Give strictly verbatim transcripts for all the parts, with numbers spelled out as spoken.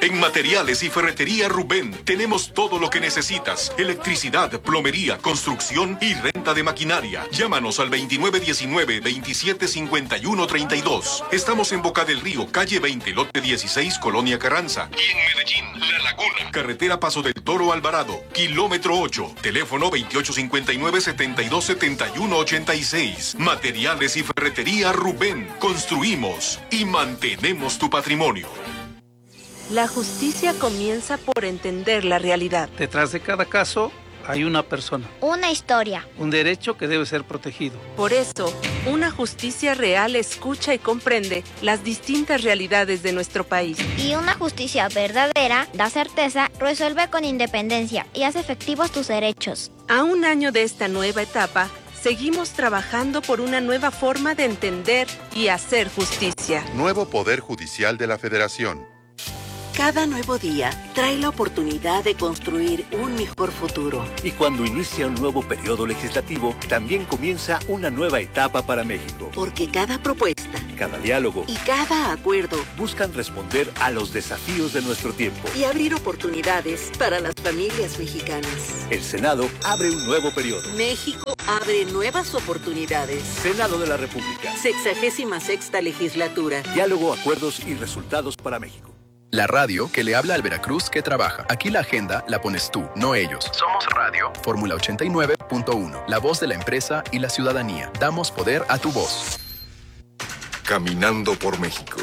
En Materiales y Ferretería Rubén tenemos todo lo que necesitas. Electricidad, plomería, construcción y renta de maquinaria. Llámanos al veintinueve diecinueve, veintisiete cincuenta y uno treinta y dos. Estamos en Boca del Río, calle veinte, lote dieciséis, Colonia Carranza. Y en Medellín, La Laguna. Carretera Paso del Toro Alvarado, kilómetro ocho. Teléfono veintiocho cincuenta y nueve, setenta y dos setenta y uno ochenta y seis. Materiales y Ferretería Rubén. Construimos y mantenemos tu patrimonio. La justicia comienza por entender la realidad. Detrás de cada caso hay una persona. Una historia. Un derecho que debe ser protegido. Por eso, una justicia real escucha y comprende las distintas realidades de nuestro país. Y una justicia verdadera da certeza, resuelve con independencia y hace efectivos tus derechos. A un año de esta nueva etapa, seguimos trabajando por una nueva forma de entender y hacer justicia. Nuevo Poder Judicial de la Federación. Cada nuevo día trae la oportunidad de construir un mejor futuro. Y cuando inicia un nuevo periodo legislativo, también comienza una nueva etapa para México. Porque cada propuesta, cada diálogo y cada acuerdo buscan responder a los desafíos de nuestro tiempo y abrir oportunidades para las familias mexicanas. El Senado abre un nuevo periodo. México abre nuevas oportunidades. Senado de la República. Sexagésima sexta legislatura. Diálogo, acuerdos y resultados para México. La radio que le habla al Veracruz que trabaja. Aquí la agenda la pones tú, no ellos. Somos Radio. Fórmula ochenta y nueve punto uno. La voz de la empresa y la ciudadanía. Damos poder a tu voz. Caminando por México.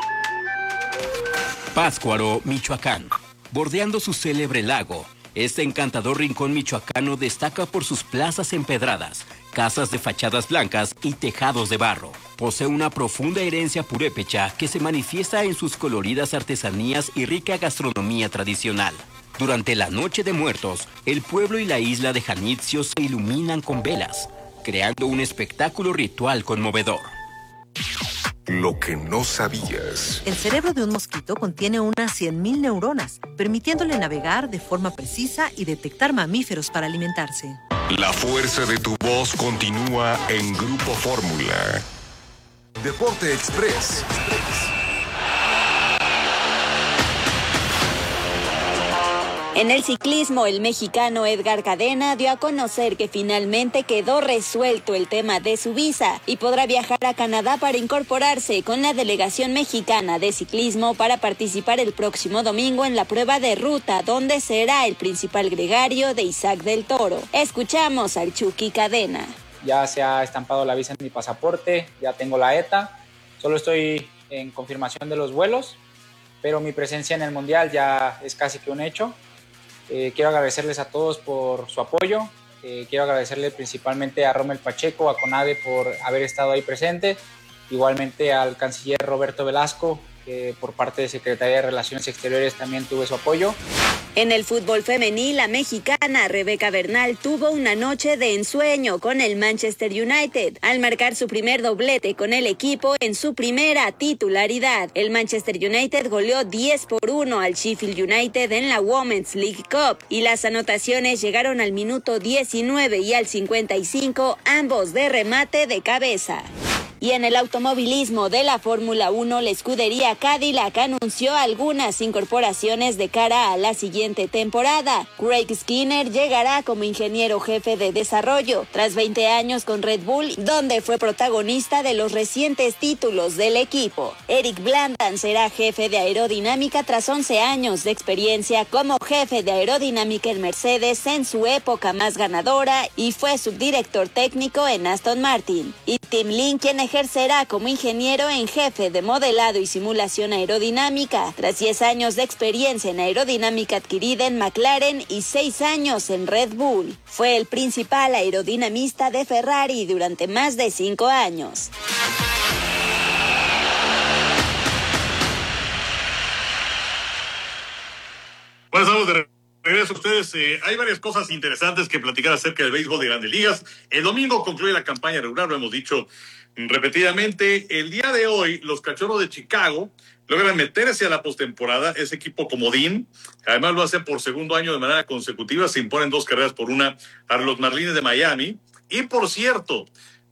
Pátzcuaro, Michoacán. Bordeando su célebre lago, este encantador rincón michoacano destaca por sus plazas empedradas, casas de fachadas blancas y tejados de barro. Posee una profunda herencia purépecha que se manifiesta en sus coloridas artesanías y rica gastronomía tradicional. Durante la Noche de Muertos, el pueblo y la isla de Janitzio se iluminan con velas, creando un espectáculo ritual conmovedor. Lo que no sabías. El cerebro de un mosquito contiene unas cien mil neuronas, permitiéndole navegar de forma precisa y detectar mamíferos para alimentarse. La fuerza de tu voz continúa en Grupo Fórmula. Deporte Express. En el ciclismo, el mexicano Edgar Cadena dio a conocer que finalmente quedó resuelto el tema de su visa y podrá viajar a Canadá para incorporarse con la delegación mexicana de ciclismo para participar el próximo domingo en la prueba de ruta, donde será el principal gregario de Isaac del Toro. Escuchamos al Chucky Cadena. Ya se ha estampado la visa en mi pasaporte, ya tengo la ETA, solo estoy en confirmación de los vuelos, pero mi presencia en el Mundial ya es casi que un hecho. Eh, quiero agradecerles a todos por su apoyo, eh, quiero agradecerle principalmente a Rommel Pacheco, a CONADE por haber estado ahí presente, igualmente al canciller Roberto Velasco, que por parte de Secretaría de Relaciones Exteriores también tuve su apoyo. En el fútbol femenil, la mexicana Rebeca Bernal tuvo una noche de ensueño con el Manchester United al marcar su primer doblete con el equipo en su primera titularidad. El Manchester United goleó diez por uno al Sheffield United en la Women's League Cup y las anotaciones llegaron al minuto diecinueve y al cincuenta y cinco, ambos de remate de cabeza. Y en el automovilismo de la Fórmula uno, la escudería Cadillac anunció algunas incorporaciones de cara a la siguiente temporada. Craig Skinner llegará como ingeniero jefe de desarrollo, tras veinte años con Red Bull, donde fue protagonista de los recientes títulos del equipo. Eric Blandan será jefe de aerodinámica tras once años de experiencia como jefe de aerodinámica en Mercedes en su época más ganadora y fue subdirector técnico en Aston Martin. Y Tim Lin, quien ejercerá como ingeniero en jefe de modelado y simulación aerodinámica, tras diez años de experiencia en aerodinámica adquirida en McLaren y seis años en Red Bull. Fue el principal aerodinamista de Ferrari durante más de cinco años. Bueno, estamos de regreso a ustedes. Eh, hay varias cosas interesantes que platicar acerca del béisbol de Grandes Ligas. El domingo concluye la campaña regular, lo hemos dicho repetidamente. El día de hoy, los Cachorros de Chicago logran meterse a la postemporada. Ese equipo comodín, además lo hace por segundo año de manera consecutiva. Se imponen dos carreras por una a los Marlins de Miami. Y por cierto,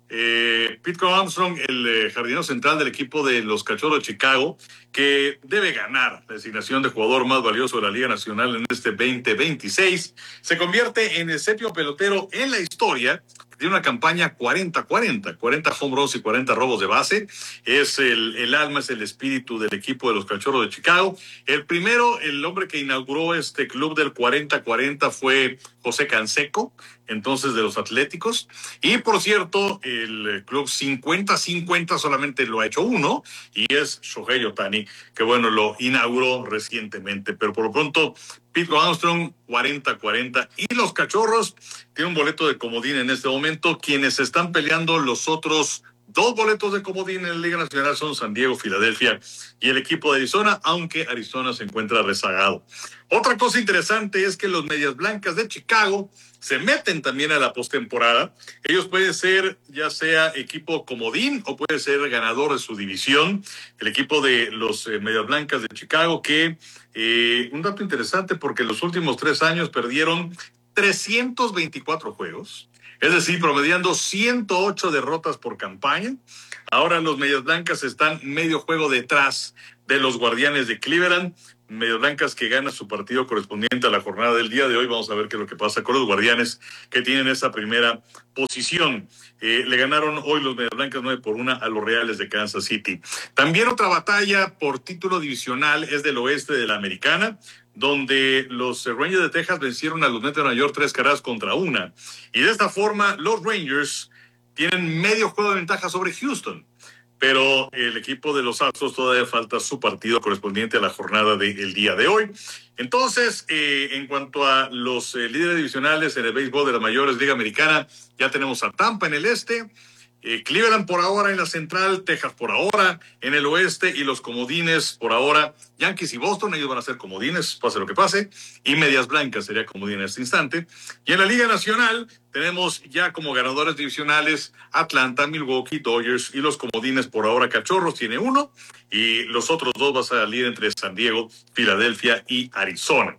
eh, Pete Armstrong, el eh, jardinero central del equipo de los Cachorros de Chicago, que debe ganar la designación de jugador más valioso de la Liga Nacional en este veinte veintiséis, se convierte en el séptimo pelotero en la historia. Tiene una campaña cuarenta cuarenta, cuarenta home runs y cuarenta robos de base. Es el, el alma, es el espíritu del equipo de los Cachorros de Chicago. El primero, el hombre que inauguró este club del cuarenta cuarenta fue José Canseco, entonces de los Atléticos. Y por cierto, el club cincuenta cincuenta solamente lo ha hecho uno, y es Shohei Ohtani, que bueno, lo inauguró recientemente. Pero por lo pronto, Pete Armstrong, cuarenta cuarenta. Y los Cachorros tienen un boleto de comodín en este momento. Quienes están peleando los otros dos boletos de comodín en la Liga Nacional son San Diego, Filadelfia y el equipo de Arizona, aunque Arizona se encuentra rezagado. Otra cosa interesante es que los Medias Blancas de Chicago se meten también a la postemporada. Ellos pueden ser ya sea equipo comodín o puede ser ganador de su división. El equipo de los eh, Medias Blancas de Chicago, que eh, un dato interesante, porque los últimos tres años perdieron trescientos veinticuatro juegos, es decir, promediando ciento ocho derrotas por campaña. Ahora los Medias Blancas están medio juego detrás de los Guardianes de Cleveland. Medias Blancas que gana su partido correspondiente a la jornada del día de hoy. Vamos a ver qué es lo que pasa con los Guardianes, que tienen esa primera posición. Eh, le ganaron hoy los Medias Blancas nueve por una a los Reales de Kansas City. También otra batalla por título divisional es del oeste de la Americana, donde los Rangers de Texas vencieron a los Mets de Nueva York tres carreras contra una. Y de esta forma, los Rangers tienen medio juego de ventaja sobre Houston. Pero el equipo de los Astros todavía falta su partido correspondiente a la jornada del día de hoy. Entonces, eh, en cuanto a los eh, líderes divisionales en el béisbol de la mayores Liga Americana, ya tenemos a Tampa en el este, eh, Cleveland por ahora en la central, Texas por ahora en el oeste, y los comodines por ahora, Yankees y Boston, ellos van a ser comodines, pase lo que pase, y Medias Blancas sería comodín en este instante. Y en la Liga Nacional tenemos ya como ganadores divisionales Atlanta, Milwaukee, Dodgers, y los comodines por ahora Cachorros tiene uno, y los otros dos va a salir entre San Diego, Filadelfia y Arizona.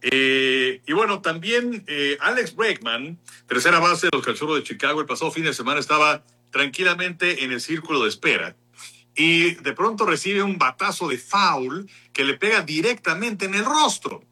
Eh, y bueno, también eh, Alex Bregman, tercera base de los Cachorros de Chicago, el pasado fin de semana estaba tranquilamente en el círculo de espera, y de pronto recibe un batazo de foul que le pega directamente en el rostro.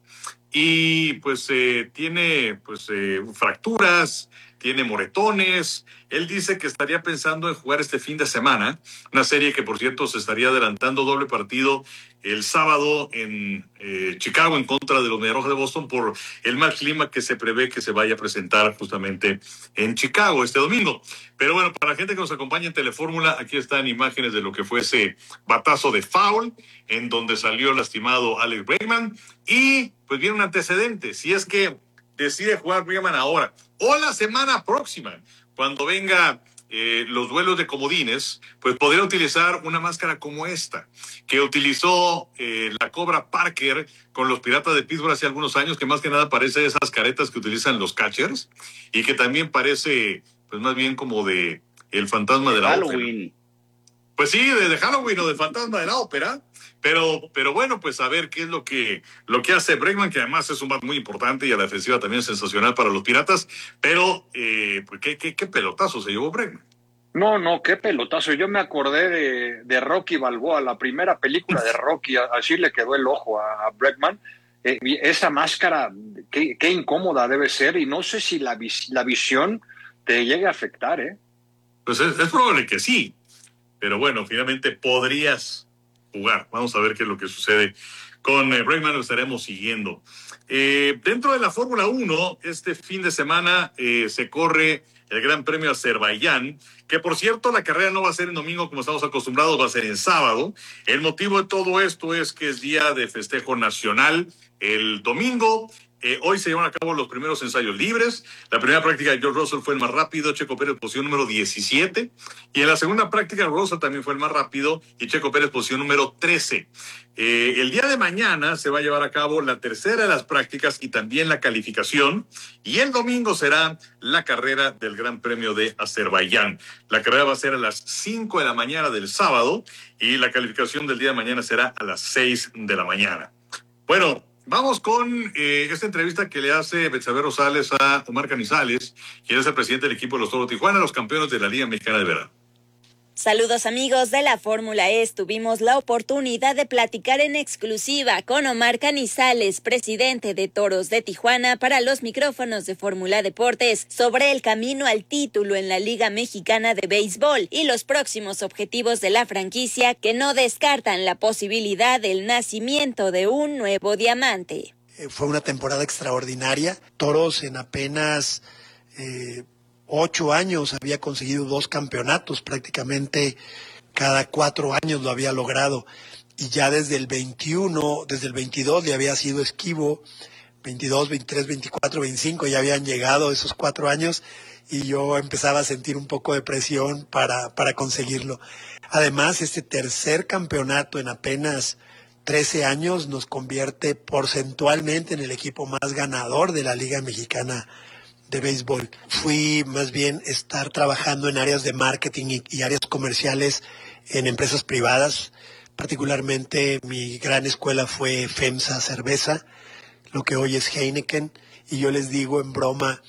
Y pues eh, tiene pues eh, fracturas, tiene moretones. Él dice que estaría pensando en jugar este fin de semana, una serie que por cierto se estaría adelantando, doble partido el sábado en eh, Chicago en contra de los Mediarrojas de Boston por el mal clima que se prevé que se vaya a presentar justamente en Chicago este domingo. Pero bueno, para la gente que nos acompaña en Telefórmula, aquí están imágenes de lo que fue ese batazo de foul en donde salió lastimado Alex Bregman. Y pues viene un antecedente, si es que decide jugar Bregman ahora o la semana próxima, cuando venga eh, los duelos de comodines, pues podría utilizar una máscara como esta, que utilizó eh, la Cobra Parker con los Piratas de Pittsburgh hace algunos años, que más que nada parece esas caretas que utilizan los catchers, y que también parece, pues más bien como de el fantasma de, de la Halloween. Ópera. Pues sí, de, de Halloween o de fantasma de la ópera. Pero, pero bueno, pues a ver qué es lo que, lo que hace Bregman, que además es un bat muy importante y a la defensiva también sensacional para los Piratas. Pero, eh, pues ¿qué, qué, qué pelotazo se llevó Bregman? No, no, qué pelotazo. Yo me acordé de, de Rocky Balboa, la primera película de Rocky, así le quedó el ojo a, a Bregman. Eh, esa máscara, qué, qué incómoda debe ser, y no sé si la, la visión te llegue a afectar, ¿eh? Pues es, es probable que sí, pero bueno, finalmente podrías jugar. Vamos a ver qué es lo que sucede con eh, Bregman, lo estaremos siguiendo. Eh, dentro de la Fórmula uno, este fin de semana eh, se corre el Gran Premio Azerbaiyán, que por cierto la carrera no va a ser en domingo como estamos acostumbrados, va a ser en sábado. El motivo de todo esto es que es día de festejo nacional el domingo. Eh, hoy se llevan a cabo los primeros ensayos libres. La primera práctica de George Russell fue el más rápido, Checo Pérez posición número diecisiete. Y en la segunda práctica Russell también fue el más rápido y Checo Pérez posición número trece. Eh, el día de mañana se va a llevar a cabo la tercera de las prácticas y también la calificación. Y el domingo será la carrera del Gran Premio de Azerbaiyán. La carrera va a ser a las cinco de la mañana del sábado y la calificación del día de mañana será a las seis de la mañana. Bueno, Vamos con eh, esta entrevista que le hace Betsabe Rosales a Omar Canizales, quien es el presidente del equipo de los Toros de Tijuana, los campeones de la Liga Mexicana de Verano. Saludos amigos de la Fórmula E. Tuvimos la oportunidad de platicar en exclusiva con Omar Canizales, presidente de Toros de Tijuana, para los micrófonos de Fórmula Deportes, sobre el camino al título en la Liga Mexicana de Béisbol y los próximos objetivos de la franquicia, que no descartan la posibilidad del nacimiento de un nuevo diamante. Fue una temporada extraordinaria. Toros en apenas Eh, Ocho años había conseguido dos campeonatos, prácticamente cada cuatro años lo había logrado. Y ya desde el veintiuno, desde el veintidós ya había sido esquivo, veintidós, veintitrés, veinticuatro, veinticinco, ya habían llegado esos cuatro años y yo empezaba a sentir un poco de presión para, para conseguirlo. Además, este tercer campeonato en apenas trece años nos convierte porcentualmente en el equipo más ganador de la Liga Mexicana de Béisbol. Fui más bien estar trabajando en áreas de marketing y, y áreas comerciales en empresas privadas. Particularmente mi gran escuela fue FEMSA Cerveza, lo que hoy es Heineken, y yo les digo en broma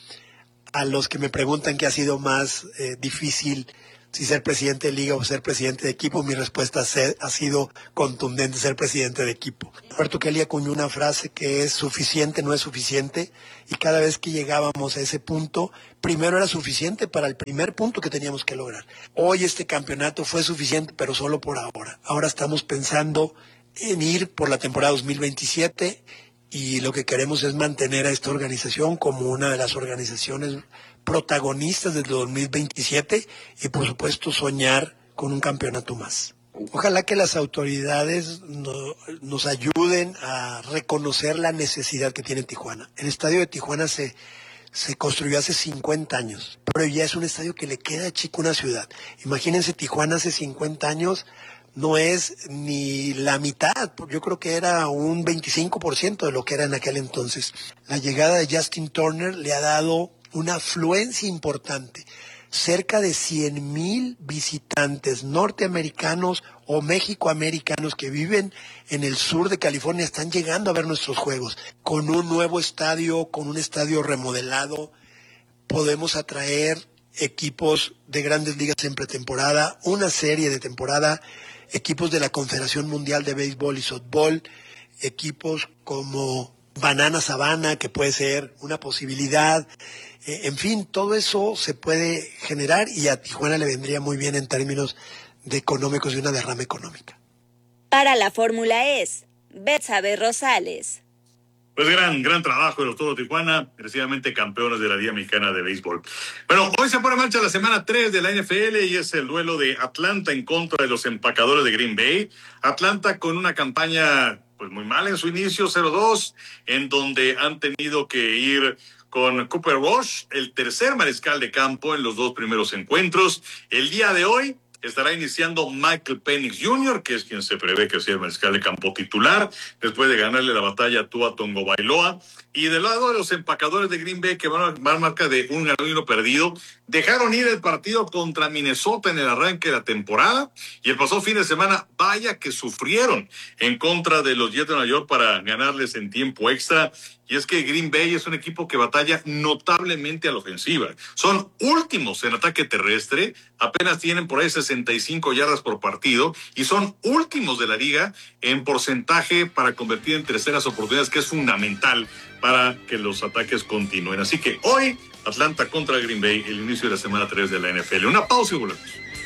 a los que me preguntan qué ha sido más eh, difícil, si ser presidente de liga o ser presidente de equipo, mi respuesta ha sido contundente: ser presidente de equipo. Roberto Kelly acuñó una frase que es: suficiente no es suficiente, y cada vez que llegábamos a ese punto, primero era suficiente para el primer punto que teníamos que lograr. Hoy este campeonato fue suficiente, pero solo por ahora. Ahora estamos pensando en ir por la temporada dos mil veintisiete, y lo que queremos es mantener a esta organización como una de las organizaciones protagonistas del dos mil veintisiete y por supuesto soñar con un campeonato más. Ojalá que las autoridades no, nos ayuden a reconocer la necesidad que tiene Tijuana. El estadio de Tijuana se, se construyó hace cincuenta años, pero ya es un estadio que le queda chico a una ciudad. Imagínense, Tijuana hace cincuenta años no es ni la mitad, yo creo que era un veinticinco por ciento de lo que era en aquel entonces. La llegada de Justin Turner le ha dado una afluencia importante. Cerca de cien mil visitantes norteamericanos o mexicoamericanos que viven en el sur de California están llegando a ver nuestros juegos. Con un nuevo estadio, con un estadio remodelado, podemos atraer equipos de grandes ligas en pretemporada, una serie de temporada, equipos de la Confederación Mundial de Béisbol y Softball, equipos como Banana Sabana, que puede ser una posibilidad. Eh, en fin, todo eso se puede generar y a Tijuana le vendría muy bien en términos de económicos y una derrama económica. Para la Fórmula E, Betsabe Rosales. Pues gran, gran trabajo de los Toros de Tijuana, merecidamente campeones de la Liga Mexicana de Béisbol. Bueno, hoy se pone en marcha la semana tres de la N F L y es el duelo de Atlanta en contra de los empacadores de Green Bay. Atlanta con una campaña pues muy mala en su inicio, cero dos, en donde han tenido que ir con Cooper Rush, el tercer mariscal de campo en los dos primeros encuentros. El día de hoy estará iniciando Michael Penix junior, que es quien se prevé que sea el mariscal de campo titular, después de ganarle la batalla a Tua Tagovailoa. Y del lado de los empacadores de Green Bay, que van a, van a marca de un ganado y uno perdido, dejaron ir el partido contra Minnesota en el arranque de la temporada, y el pasado fin de semana, vaya que sufrieron en contra de los Jets de Nueva York para ganarles en tiempo extra. Y es que Green Bay es un equipo que batalla notablemente a la ofensiva. Son últimos en ataque terrestre, apenas tienen por ahí sesenta y cinco yardas por partido, y son últimos de la liga en porcentaje para convertir en terceras oportunidades, que es fundamental para que los ataques continúen. Así que hoy, Atlanta contra Green Bay, el inicio de la semana tres de la N F L. Una pausa y volvemos.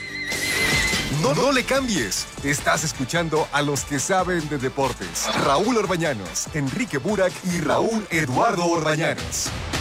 No, no le cambies. Estás escuchando a los que saben de deportes. Raúl Orbañanos, Enrique Burak y Raúl Eduardo Orbañanos.